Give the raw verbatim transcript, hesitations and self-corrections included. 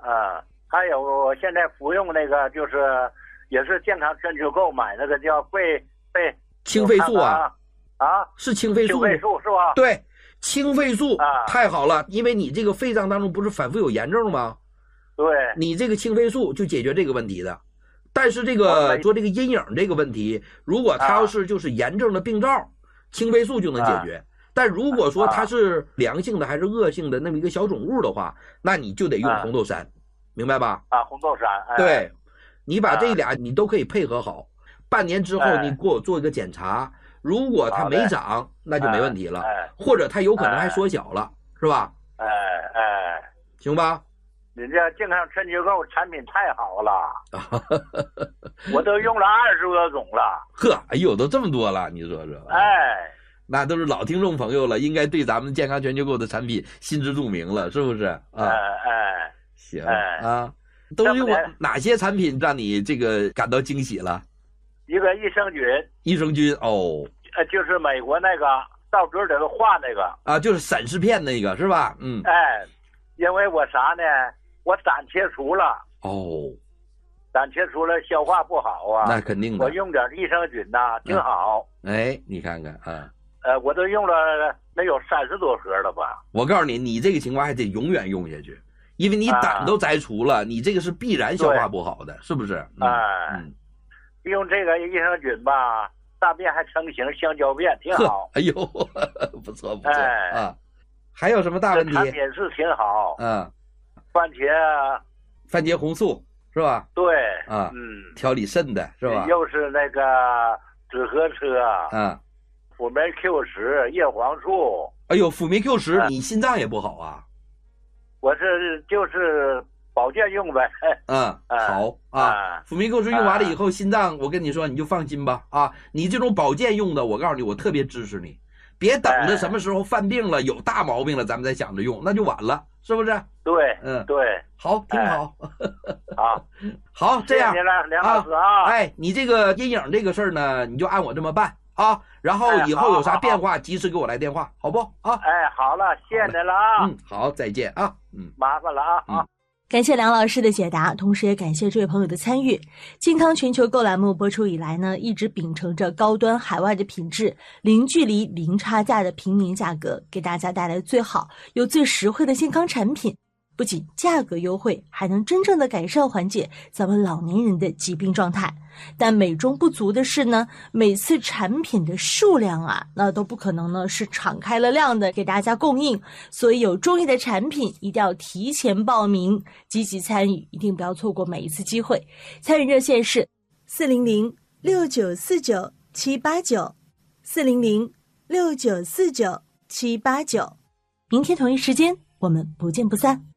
嗯，还有我现在服用那个就是也是健康全球购买那个叫肺肺清肺素啊啊， 是清肺素， 清肺素是吧？ 对，清肺素啊， 太好了，因为你这个肺脏当中不是反复有炎症吗？ 对， 你这个清肺素就解决这个问题的。但是这个说这个阴影这个问题，如果它要是就是炎症的病灶，啊、清肺素就能解决。啊、但如果说它是良性的还是恶性的那么一个小肿物的话，那你就得用红豆杉，啊、明白吧？ 啊，红豆杉，哎、 对，你把这俩你都可以配合好，半年之后你给我做一个检查，如果它没长，那就没问题了， 哎、 或者它有可能还缩小了，是吧？ 哎哎， 行吧？ 你这健康全球购产品太好了，我都用了二十多种了。 呵，哎呦，都这么多了，你说说。 哎， 那都是老听众朋友了，应该对咱们健康全球购的产品心知肚明了，是不是？啊， 哎哎， 行、哎、啊，都用过哪些产品让你这个感到惊喜了？ 一个益生菌。 益生菌哦， 呃，就是美国那个到嘴里头化那个啊，就是闪氏片那个是吧？嗯， 哎，因为我啥呢？我胆切除了哦， 胆切除了，消化不好啊。 那肯定的。 我用点益生菌呐、啊，挺好、 嗯。哎，你看看啊， 呃，我都用了能有三十多盒了吧。 我告诉你，你这个情况还得永远用下去，因为你胆都摘除了，啊、你这个是必然消化不好的，是不是？ 哎、嗯嗯，用这个益生菌吧，大便还成型，香蕉便挺好。 哎呦，不错不错、哎、啊！还有什么大问题？ 产品是挺好。 嗯。 番茄， 番茄红素是吧？ 对， 啊， 嗯， 调理肾的是吧？ 又是那个紫河车， 啊， 辅酶 Q 十、叶黄素。 哎呦，辅酶 Q 十，啊、你心脏也不好啊？ 我是就是保健用呗。 嗯，好啊。辅酶 Q 十用完了以后，心脏我跟你说你就放心吧啊！你这种保健用的，我告诉你，我特别支持你，别等着什么时候犯病了、有大毛病了，咱们再想着用，那就晚了。是不是？ 对， 嗯， 对， 好，挺好。 好， 好，这样， 谢谢您了，梁老师啊。 哎，你这个阴影这个事儿呢，你就按我这么办啊。然后以后有啥变化，及时给我来电话，好不？啊， 哎，好了，谢谢您了啊。 嗯，好，再见啊。嗯， 麻烦了啊啊。 感谢梁老师的解答，同时也感谢这位朋友的参与。健康全球购栏目播出以来呢，一直秉承着高端海外的品质，零距离零差价的平民价格，给大家带来最好又最实惠的健康产品。不仅价格优惠，还能真正的改善缓解咱们老年人的疾病状态。但美中不足的是呢，每次产品的数量啊，那都不可能呢是敞开了量的给大家供应，所以有中意的产品一定要提前报名，积极参与，一定不要错过每一次机会。参与热线是四零零六九四九七八九，四零零六九四九七八九。明天同一时间，我们不见不散。